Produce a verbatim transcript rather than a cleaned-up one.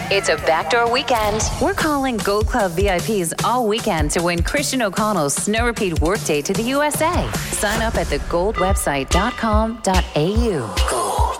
It's a backdoor weekend. We're calling Gold Club V I Ps all weekend to win Christian O'Connell's snow repeat workday to the U S A. Sign up at the gold website dot com dot a u.